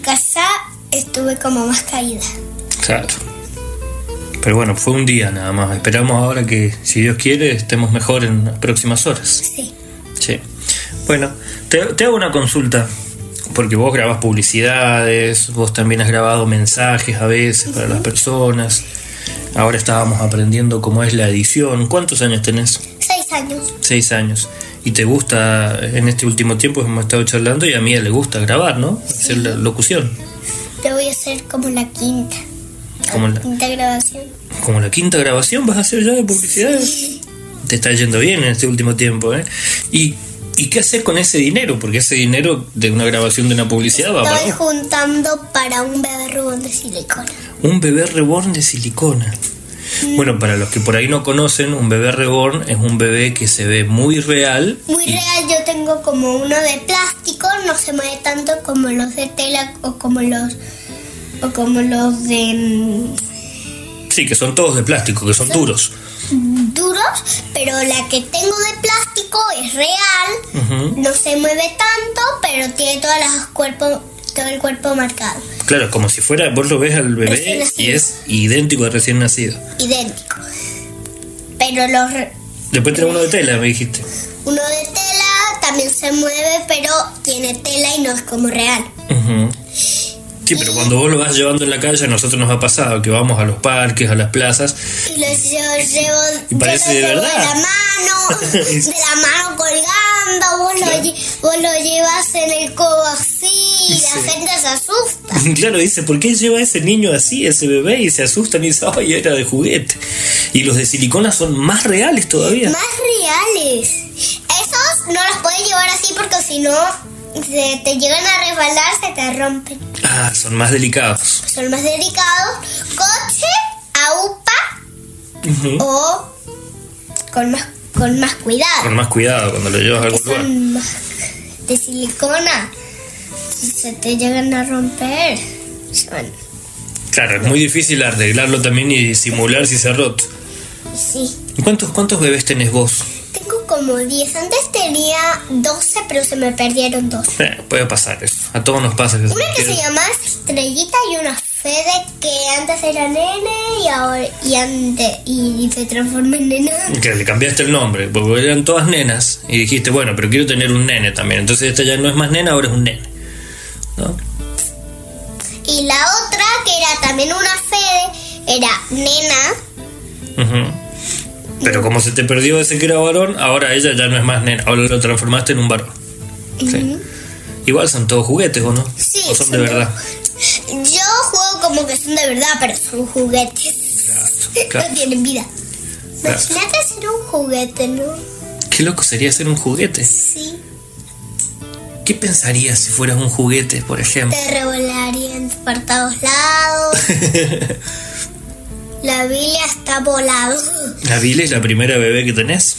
casa estuve como más caída. Claro. Pero bueno, fue un día nada más. Esperamos ahora que, si Dios quiere, estemos mejor en las próximas horas. Sí. Sí. Bueno, te hago una consulta. Porque vos grabás publicidades, vos también has grabado mensajes a veces para las personas. Ahora estábamos aprendiendo cómo es la edición. ¿Cuántos años tenés? 6 años. 6 años. ¿Y te gusta, en este último tiempo hemos estado charlando y a mí le gusta grabar, ¿no? Sí. Hacer la locución. Te voy a hacer como la quinta. Quinta grabación. ¿Como la quinta grabación vas a hacer ya de publicidades? Sí. Te está yendo bien en este último tiempo, ¿eh? ¿Y qué haces con ese dinero? Porque ese dinero de una grabación de una publicidad va para... Estoy juntando para un bebé reborn de silicona. Un bebé reborn de silicona. Bueno, para los que por ahí no conocen, un bebé reborn es un bebé que se ve muy real. Muy real, yo tengo como uno de plástico, no se mueve tanto como los de tela o como los de... Sí, que son todos de plástico, que son duros. Duros, pero la que tengo de plástico es real, no se mueve tanto, pero tiene todo el cuerpo marcado. Claro, como si fuera, vos lo ves al bebé y es idéntico al recién nacido. Idéntico. Pero Después tenés uno de tela, me dijiste. Uno de tela también se mueve, pero tiene tela y no es como real. Sí, pero cuando vos lo vas llevando en la calle, a nosotros nos ha pasado que vamos a los parques, a las plazas. Y los llevo Y parece de verdad. de la mano colgando, vos lo llevas en el codo así, y la gente se asusta. Claro, dice, ¿por qué lleva ese niño así, ese bebé? Y se asustan y dicen, ¡ay, era de juguete! Y los de silicona son más reales todavía. Más reales. Esos no los puedes llevar así porque si no, se te llegan a resbalar, se te rompen. Ah, son más delicados. Son más delicados. Coche, aupa o con más cuidado. Con más cuidado cuando lo llevas a algún lugar. Son más de silicona. Si se te llegan a romper, Claro, es muy difícil arreglarlo también y simular si se ha roto. Sí. ¿Cuántos bebés tenés vos? Tengo como 10. Antes tenía 12, pero se me perdieron 2. Puede pasar eso. A todos nos pasa. Una que se llama Estrellita y una Fede, que antes era nene y ahora y se transformó en nena. Que le cambiaste el nombre, porque eran todas nenas. Y dijiste, bueno, pero quiero tener un nene también. Entonces esta ya no es más nena, ahora es un nene, ¿no? Y la otra, que era también una Fede, era nena. Pero como se te perdió ese que era varón, ahora ella ya no es más nena. Ahora lo transformaste en un varón. ¿Sí? Igual son todos juguetes, ¿o no? Sí. ¿O son de verdad? Yo juego como que son de verdad, pero son juguetes. Claro. No tienen vida. Claro. Imagínate ser un juguete, ¿no? Qué loco sería ser un juguete. Sí. ¿Qué pensarías si fueras un juguete, por ejemplo? Te revolarían por todos lados. La Biblia está volado. ¿La Billy es la primera bebé que tenés?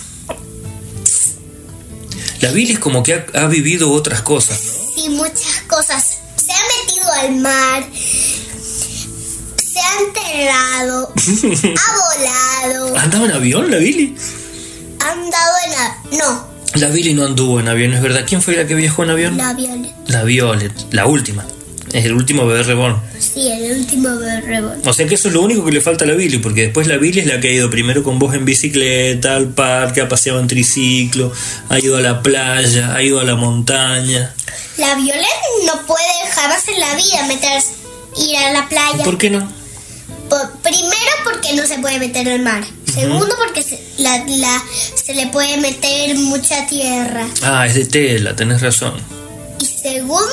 La Billy es como que ha vivido otras cosas, ¿no? Sí, muchas cosas. Se ha metido al mar, se ha enterrado, ha volado. ¿Andaba en avión la Billy? Ha andado no. La Billy no anduvo en avión, ¿es verdad? ¿Quién fue la que viajó en avión? La Violet. La Violet, la última. Es el último bebé reborn. Sí, el último bebé reborn. O sea que eso es lo único que le falta a la Billy, porque después la Billy es la que ha ido primero con vos en bicicleta, al parque, ha paseado en triciclo, ha ido a la playa, ha ido a la montaña. La Violet no puede jamás en la vida ir a la playa. ¿Por qué no? Primero porque no se puede meter al mar. Segundo porque se le puede meter mucha tierra. Ah, es de tela, tenés razón. Y segundo,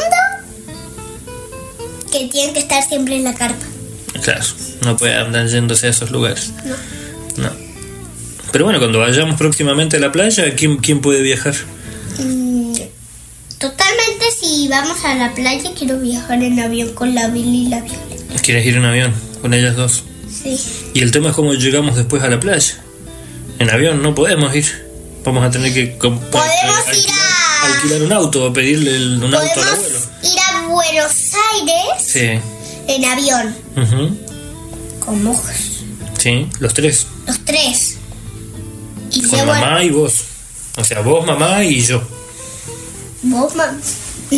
que tienen que estar siempre en la carpa. Claro, no puede andar yéndose a esos lugares. No. Pero bueno, cuando vayamos próximamente a la playa, ¿quién puede viajar? Totalmente, si vamos a la playa, quiero viajar en avión con la Billy y la Violet. ¿Quieres ir en avión con ellas dos? Sí. Y el tema es cómo llegamos después a la playa. En avión no podemos ir. Vamos a tener que alquilar un auto o pedirle un auto al abuelo. Ir a Buenos Aires. Sí. En avión. Con vos. Sí, los tres. Los tres. Y con mamá y vos. O sea, vos, mamá y yo. Vos, mamá.